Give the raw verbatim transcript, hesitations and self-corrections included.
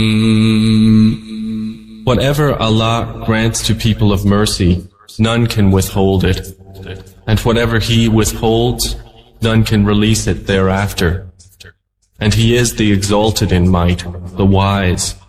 Whatever Allah grants to people of mercy, none can withhold it. And whatever He withholds, none can release it thereafter. And He is the exalted in might, the wise.